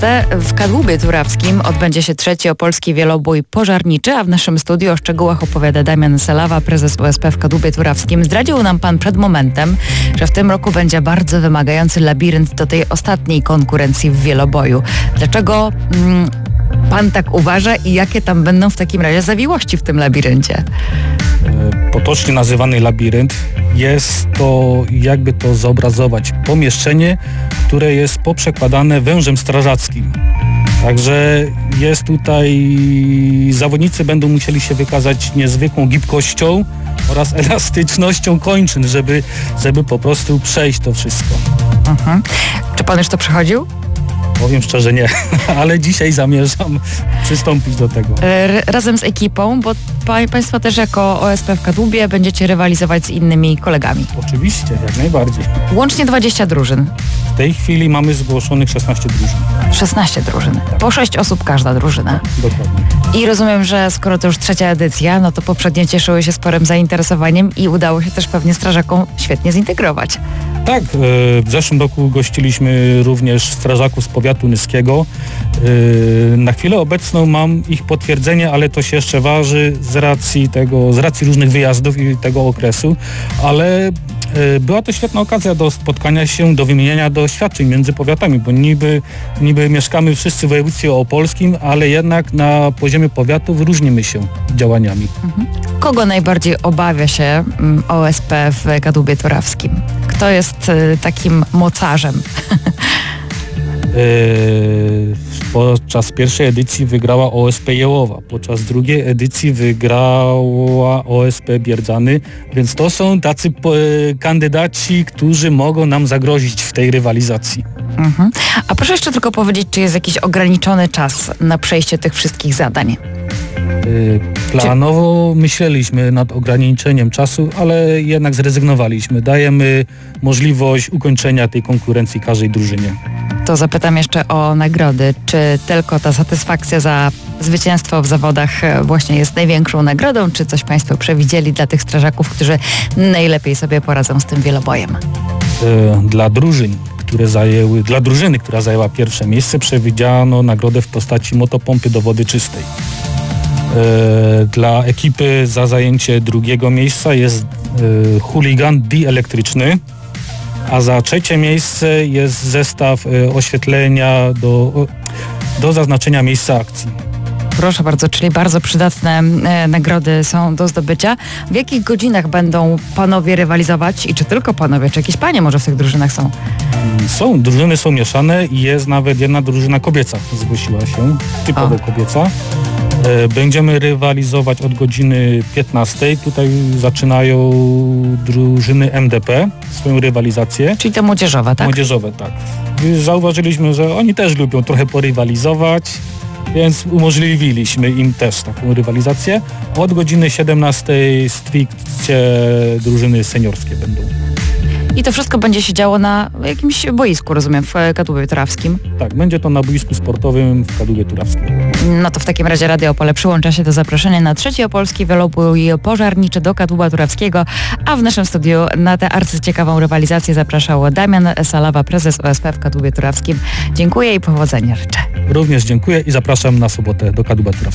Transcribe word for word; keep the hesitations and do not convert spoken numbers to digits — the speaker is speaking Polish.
sobotę w Kadłubie Turawskim odbędzie się trzeci opolski wielobój pożarniczy, a w naszym studiu o szczegółach opowiada Damian Salawa, prezes O S P w Kadłubie Turawskim. Zdradził nam pan przed momentem, że w tym roku będzie bardzo wymagający labirynt do tej ostatniej konkurencji w wieloboju. Dlaczego mm, pan tak uważa i jakie tam będą w takim razie zawiłości w tym labiryncie? Potocznie nazywany labirynt jest to, jakby to zobrazować, pomieszczenie, które jest poprzekładane wężem strażackim. Także jest tutaj, zawodnicy będą musieli się wykazać niezwykłą gibkością oraz elastycznością kończyn, żeby, żeby po prostu przejść to wszystko. Mhm. Czy pan już to przechodził? Powiem szczerze, nie, ale dzisiaj zamierzam przystąpić do tego. R- razem z ekipą, bo pa- państwo też jako O S P w Kadłubie będziecie rywalizować z innymi kolegami. Oczywiście, jak najbardziej. Łącznie dwadzieścia drużyn. W tej chwili mamy zgłoszonych szesnaście drużyn. szesnaście drużyn. Tak. Po sześć osób każda drużyna. Dokładnie. I rozumiem, że skoro to już trzecia edycja, no to poprzednie cieszyły się sporym zainteresowaniem i udało się też pewnie strażakom świetnie zintegrować. Tak, w zeszłym roku gościliśmy również strażaków z powiatu nyskiego. Na chwilę obecną mam ich potwierdzenie, ale to się jeszcze waży z racji tego, z racji różnych wyjazdów i tego okresu, ale była to świetna okazja do spotkania się, do wymieniania doświadczeń między powiatami, bo niby, niby mieszkamy wszyscy w województwie opolskim, ale jednak na poziomie powiatów różnimy się działaniami. Mhm. Kogo najbardziej obawia się O S P w Kadłubie Turawskim? Kto jest y, takim mocarzem? Yy, podczas pierwszej edycji wygrała O S P Jełowa, podczas drugiej edycji wygrała O S P Bierdzany, więc to są tacy po, yy, kandydaci, którzy mogą nam zagrozić w tej rywalizacji. Mhm. A proszę jeszcze tylko powiedzieć, czy jest jakiś ograniczony czas na przejście tych wszystkich zadań? Yy, planowo myśleliśmy nad ograniczeniem czasu, ale jednak zrezygnowaliśmy. Dajemy możliwość ukończenia tej konkurencji każdej drużynie. To zapytam jeszcze o nagrody. Czy tylko ta satysfakcja za zwycięstwo w zawodach właśnie jest największą nagrodą, czy coś państwo przewidzieli dla tych strażaków, którzy najlepiej sobie poradzą z tym wielobojem? Yy, dla drużyn, które zajęły, dla drużyny, która zajęła pierwsze miejsce, przewidziano nagrodę w postaci motopompy do wody czystej. Dla ekipy za zajęcie drugiego miejsca jest chuligan dielektryczny, a za trzecie miejsce jest zestaw oświetlenia do, do zaznaczenia miejsca akcji. Proszę bardzo, czyli bardzo przydatne e, nagrody są do zdobycia. W jakich godzinach będą panowie rywalizować i czy tylko panowie, czy jakieś panie może w tych drużynach są? Są, drużyny są mieszane i jest nawet jedna drużyna kobieca, zgłosiła się, typowo o. kobieca. Będziemy rywalizować od godziny piętnastej. Tutaj zaczynają drużyny M D P swoją rywalizację. Czyli to młodzieżowe, tak? Młodzieżowe, tak. Zauważyliśmy, że oni też lubią trochę porywalizować, więc umożliwiliśmy im też taką rywalizację. Od godziny siedemnastej stricte drużyny seniorskie będą. I to wszystko będzie się działo na jakimś boisku, rozumiem, w Kadłubie Turawskim? Tak, będzie to na boisku sportowym w Kadłubie Turawskim. No to w takim razie Radio Opole przyłącza się do zaproszenia na trzeci opolski wielobój pożarniczy do Kadłuba Turawskiego, a w naszym studiu na tę arcyciekawą rywalizację zapraszał Damian Salawa, prezes O S P w Kadłubie Turawskim. Dziękuję i powodzenia życzę. Również dziękuję i zapraszam na sobotę do Kadłuba Turawskiego.